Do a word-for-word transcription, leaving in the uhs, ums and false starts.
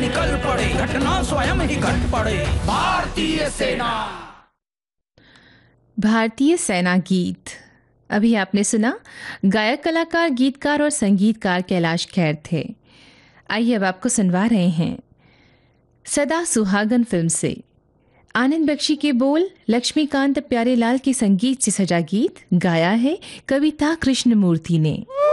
निकल पड़े, घटना स्वयं ही घट पड़े। भारतीय सेना। भारतीय सेना गीत अभी आपने सुना। गायक, कलाकार, गीतकार और संगीतकार कैलाश खेर थे। आइए अब आपको सुनवा रहे हैं सदा सुहागन फिल्म से आनंद बख्शी के बोल, लक्ष्मीकांत प्यारेलाल के संगीत से सजा गीत गाया है कविता कृष्णमूर्ति ने।